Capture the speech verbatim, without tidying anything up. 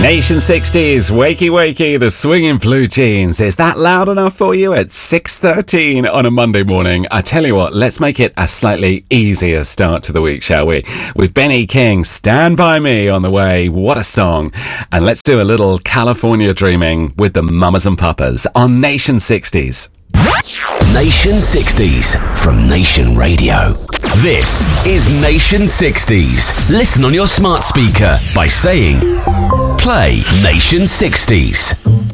Nation sixties, wakey wakey, the swinging blue jeans. Is that loud enough for you at six thirteen on a Monday morning? I tell you what, let's make it a slightly easier start to the week, shall we? With Benny King, Stand By Me on the way. What a song. And let's do a little California dreaming with the Mamas and Papas on Nation sixties. Nation sixties from Nation Radio. This is Nation sixties. Listen on your smart speaker by saying, play Nation sixties.